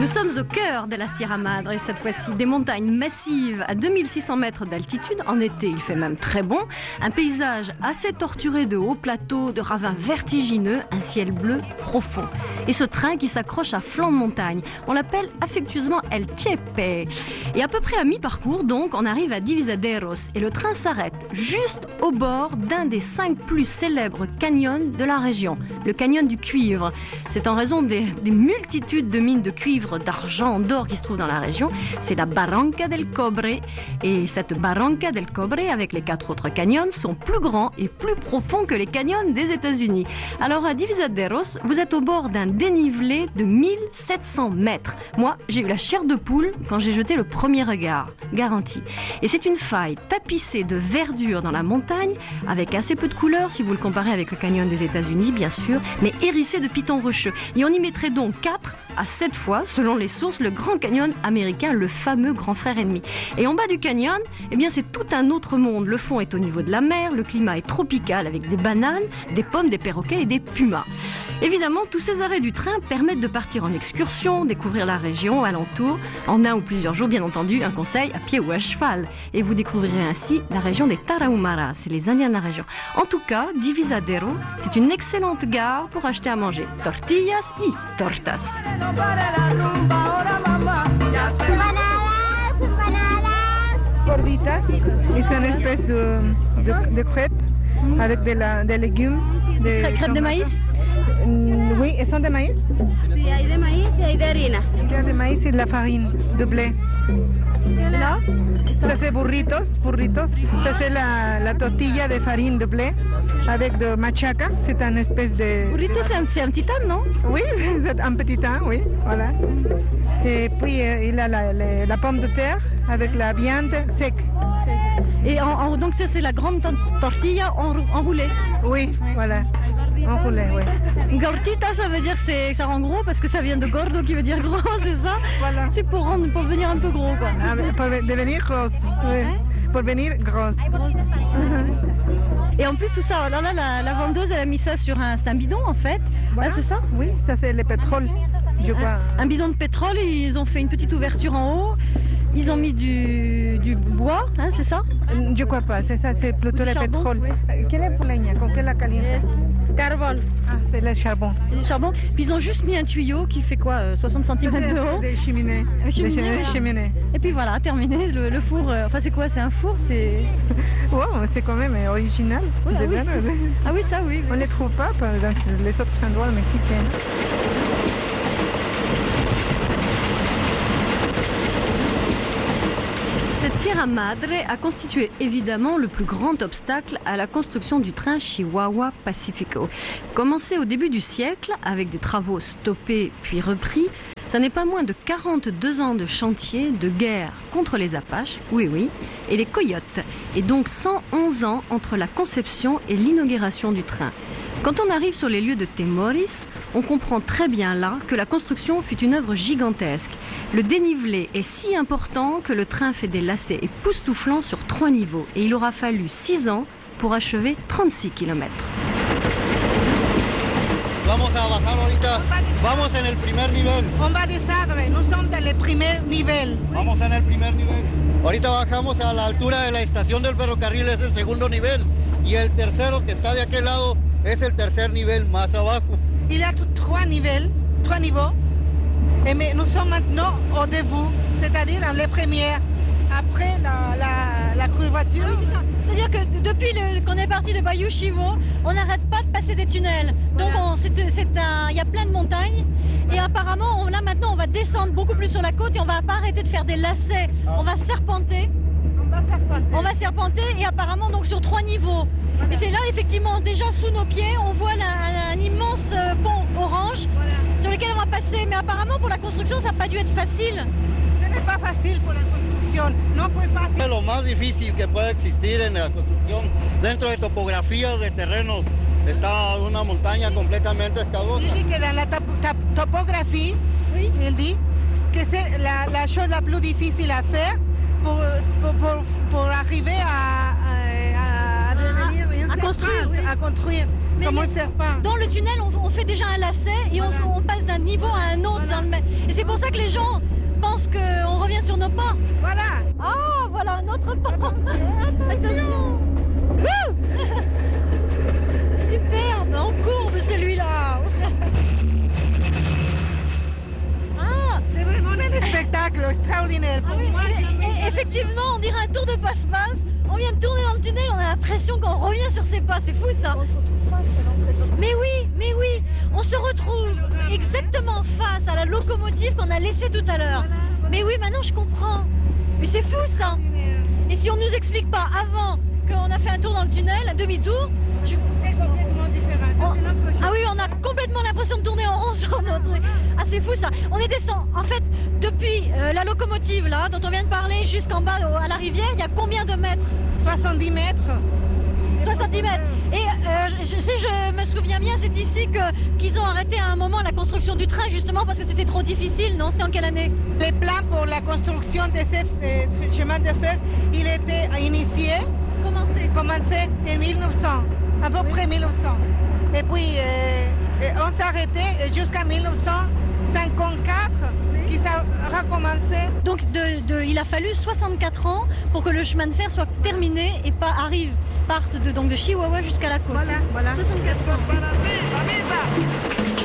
Nous sommes au cœur de la Sierra Madre et cette fois-ci des montagnes massives à 2600 mètres d'altitude. En été, il fait même très bon. Un paysage assez torturé de hauts plateaux, de ravins vertigineux, un ciel bleu profond. Et ce train qui s'accroche à flanc de montagne, on l'appelle affectueusement El Chepe. Et à peu près à mi-parcours, donc, on arrive à Divisaderos et le train s'arrête juste au bord d'un des 5 plus célèbres canyons de la région, le canyon du cuivre. C'est en raison des multitudes de mines de cuivre, d'argent, d'or qui se trouvent dans la région. C'est la Barranca del Cobre. Et cette Barranca del Cobre, avec les 4 autres canyons, sont plus grands et plus profonds que les canyons des États-Unis. Alors à Divisaderos, vous êtes au bord d'un dénivelé de 1700 mètres. Moi, j'ai eu la chair de poule quand j'ai jeté le premier regard. Garanti. Et c'est une faille tapissée de verdure dans la montagne, avec assez peu de couleurs si vous le comparez avec le canyon des États-Unis, bien sûr, mais hérissée de pitons rocheux. Et on y mettrait donc 4 à 7 fois, selon les sources, le Grand Canyon américain, le fameux grand frère ennemi. Et en bas du canyon, eh bien, c'est tout un autre monde. Le fond est au niveau de la mer, le climat est tropical avec des bananes, des pommes, des perroquets et des pumas. Évidemment, tous ces arrêts du train permettent de partir en excursion, découvrir la région alentour, en 1 ou plusieurs jours, bien entendu, un conseil à pied ou à cheval. Et vous découvrirez ainsi la région des Tarahumaras, c'est les Indiens de la région. En tout cas, Divisadero, c'est une excellente gare pour acheter à manger tortillas y tortas. Gorditas, c'est une espèce de crêpe avec des légumes. Crêpes de maïs? Oui, elles sont de maïs? Sí, hay de maíz y hay de harina. Il y a de maïs et de la farine, de blé. Là? Ça c'est burritos. Ça c'est la tortilla de farine de blé avec de machaca. C'est une espèce de... Burrito, c'est un petit âne, non? Oui, c'est un petit âne, oui, voilà. Et puis il a la pomme de terre avec la viande sec. Et donc ça c'est la grande tortilla enroulée. Oui, voilà. Enroulé, oui. Gordita, ça veut dire que ça rend gros parce que ça vient de gordo qui veut dire gros, c'est ça? Voilà. C'est pour venir un peu gros, quoi. Pour devenir grosse, oui. Pour venir grosse. Et en plus tout ça, alors là la vendeuse elle a mis ça sur c'est un bidon en fait. Voilà. Ah, c'est ça? Oui, ça c'est le pétrole, je crois. Un bidon de pétrole, ils ont fait une petite ouverture en haut. Ils ont mis du bois, hein, c'est ça? Je crois pas, c'est ça, c'est plutôt le charbon, pétrole. Oui. Quelle est la leña? Con quelle la caliente? Carbón. Ah, c'est le charbon. Du charbon. Puis ils ont juste mis un tuyau qui fait quoi, 60 cm de haut. Des cheminées. Des cheminées. Et puis voilà, terminé, le four. Enfin c'est quoi? C'est un four? C'est... Wow, c'est quand même original. Oui, ah, oui. Ah oui, ça oui. On ne les trouve pas dans les autres endroits mexicains. Cette Sierra Madre a constitué évidemment le plus grand obstacle à la construction du train Chihuahua Pacifico. Commencé au début du siècle, avec des travaux stoppés puis repris, ça n'est pas moins de 42 ans de chantier, de guerre contre les Apaches, oui, et les Coyotes, et donc 111 ans entre la conception et l'inauguration du train. Quand on arrive sur les lieux de Temoris, on comprend très bien là que la construction fut une œuvre gigantesque. Le dénivelé est si important que le train fait des lacets époustouflants sur 3 niveaux et il aura fallu 6 ans pour achever 36 km. Vamos a bajar ahorita, vamos en el primer nivel. On va descendre, nous sommes dans le premier nivel. Vamos en el primer nivel. Ahorita bajamos a la altura de la estación del ferrocarril, es el segundo nivel. Y el tercero que está de aquel lado es el tercer nivel más abajo. Il y a 3 niveaux. Et mais nous sommes maintenant au début, c'est-à-dire dans les premières, après la curvature. Ah oui, c'est ça. C'est-à-dire que depuis qu'on est parti de Bayou Chivo, on n'arrête pas de passer des tunnels. Donc il y a plein de montagnes. Et apparemment, là maintenant, on va descendre beaucoup plus sur la côte et on va pas arrêter de faire des lacets. On va serpenter. On va serpenter et apparemment donc sur 3 niveaux. Voilà. Et c'est là effectivement déjà sous nos pieds on voit un immense pont orange sur lequel on va passer. Mais apparemment pour la construction ça n'a pas dû être facile. Ce n'est pas facile pour la construction. No fue fácil. Lo más difícil que puede existir en la construcción dentro de topografías de terrenos está una montaña completamente escabrosa. Il dit que dans la topographie, oui. Il dit que c'est la chose la plus difficile à faire pour arriver à construire comme un serpent. Dans le tunnel, on fait déjà un lacet et on passe d'un niveau à un autre. Voilà. Et c'est pour ça que les gens pensent qu'on revient sur nos pas. Voilà. Ah, voilà un autre pas. Attention. Superbe, en courbe celui-là. Ah, C'est vraiment un spectacle extraordinaire. ah oui, effectivement, on dirait un tour de passe-passe. On vient de tourner dans le tunnel, on a l'impression qu'on revient sur ses pas. C'est fou ça. Mais oui, on se retrouve exactement face à la locomotive qu'on a laissée tout à l'heure. Mais oui, maintenant je comprends. Mais c'est fou ça. Et si on nous explique pas avant qu'on a fait un tour dans le tunnel, un demi-tour, C'est complètement différent. C'est notre chose. ah oui, on a complètement l'impression de tourner en rond sur notre truc. Ah, c'est fou ça. On est descendu. En fait, depuis la locomotive là, dont on vient de parler, jusqu'en bas à la rivière, il y a combien de mètres? 70 mètres. 70 mètres. Et si je me souviens bien, c'est ici qu'ils ont arrêté à un moment la construction du train, justement parce que c'était trop difficile, non? C'était en quelle année? Les plans pour la construction de ce chemin de fer, il était initié, commencé en 1900, à peu près 1900. Et puis, on s'est arrêté jusqu'à 1954, qui ça a recommencé. Donc il a fallu 64 ans pour que le chemin de fer soit terminé et parte de Chihuahua jusqu'à la côte. Voilà. 64 ans.